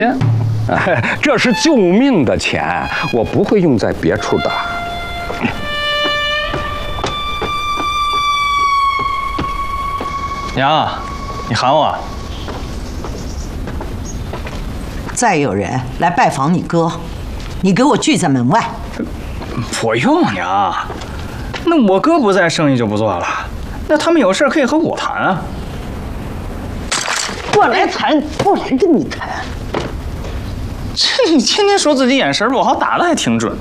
这是救命的钱，我不会用在别处的。 娘，你喊我。 再有人来拜访你哥，你给我拒在门外。 不用，娘。那我哥不在，生意就不做了。那他们有事可以和我谈啊。 我来谈，我来跟你谈。 这你天天说自己眼神不好，打的还挺准。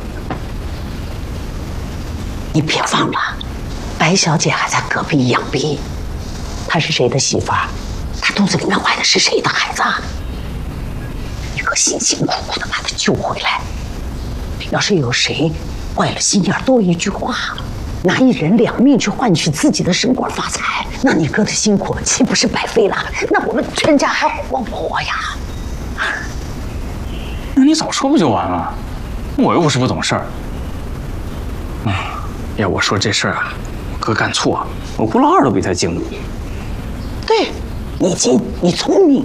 你别忘了，白小姐还在隔壁养病。她是谁的媳妇儿？她肚子里面怀的是谁的孩子？你可辛辛苦苦的把她救回来。要是有谁坏了心眼，多一句话，拿一人两命去换取自己的升官发财，那你哥的辛苦岂不是白费了？那我们全家还活不活呀？ 那你早说不就完了？我又不是不懂事儿。要我说这事儿啊，我哥干错，我顾老二都比他精。 对，你精，你聪明。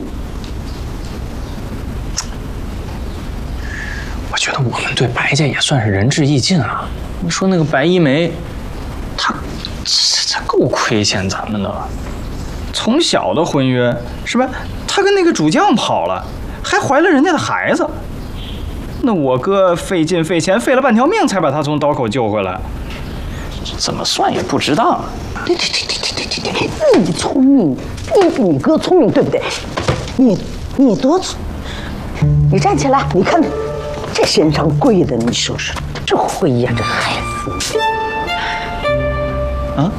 我觉得我们对白家也算是仁至义尽啊。你说那个白一梅，她够亏欠咱们的了。从小的婚约是吧？她跟那个主将跑了，还怀了人家的孩子。那我哥费劲费钱费了半条命才把她从刀口救回来，怎么算也不值当。 对，你聪明，你比你哥聪明，对不对？你多聪，你站起来，你看这身上跪的，你说说，这灰呀，这孩子。 啊？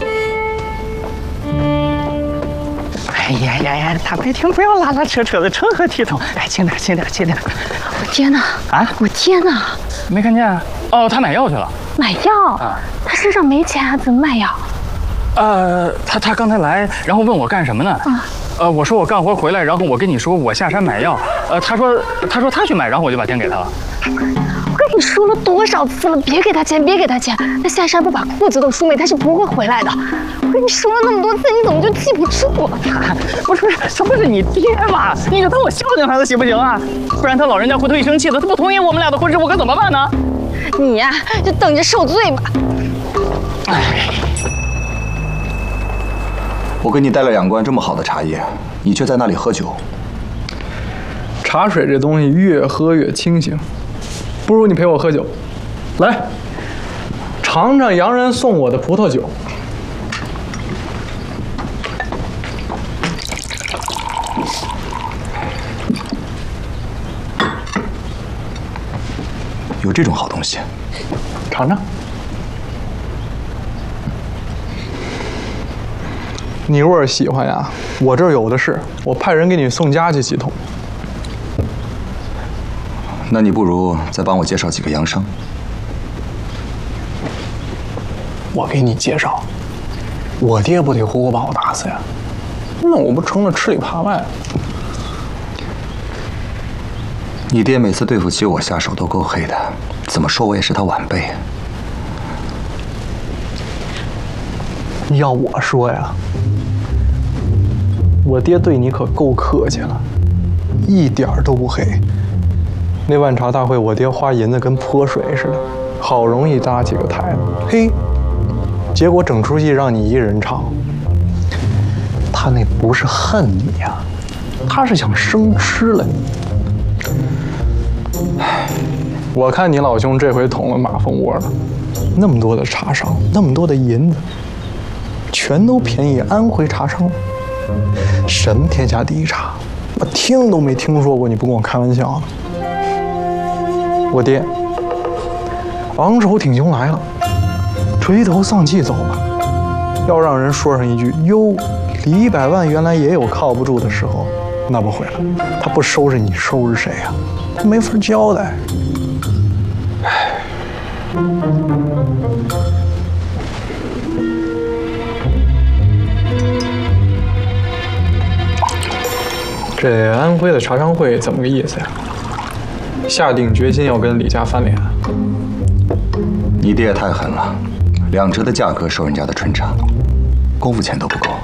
哎呀，大白天不要拉拉扯扯的，成何体统？哎，轻点。 我天哪！ 啊！ 我天哪！ 没看见？哦，他买药去了。 买药？啊，他身上没钱啊，怎么买药？ 他刚才来，然后问我干什么呢？我说我干活回来，然后我跟你说我下山买药。他说他去买，然后我就把钱给他了。 我跟你说了多少次了，别给他钱，别给他钱。他下山不把裤子都输没，他是不会回来的。我跟你说了那么多次，你怎么就记不住了？ 不是，这不是你爹吗？你就当我孝敬他的行不行啊？不然他老人家回头一生气了，他不同意我们俩的婚事，我可怎么办呢？ 你呀，就等着受罪吧。 哎。 我给你带了2罐这么好的茶叶，你却在那里喝酒。 茶水这东西越喝越清醒，不如你陪我喝酒。来，尝尝洋人送我的葡萄酒。 有这种好东西， 尝尝。你若是喜欢呀，我这儿有的是，我派人给你送家去几桶。 那你不如再帮我介绍几个洋商。 我给你介绍，我爹不得活活把我打死呀？那我不成了吃里扒外了？ 你爹每次对付起我下手都够黑的，怎么说我也是他晚辈。 要我说呀，我爹对你可够客气了，一点儿都不黑。那万茶大会，我爹花银子跟泼水似的，好容易搭起个台子，嘿，结果整出戏让你一人唱。他那不是恨你呀，他是想生吃了你。唉，我看你老兄这回捅了马蜂窝了，那么多的茶商，那么多的银子，全都便宜安徽茶商了。什么天下第一茶，我听都没听说过，你不跟我开玩笑呢？我爹昂首挺胸来了，垂头丧气走吧。要让人说上一句哟，李100万原来也有靠不住的时候，那不会了，他不收拾你收拾谁呀？他没法交代。唉。这安徽的茶商会怎么个意思呀？下定决心要跟李家翻脸？ 你爹也太狠了，2折的价格收人家的春茶，功夫钱都不够。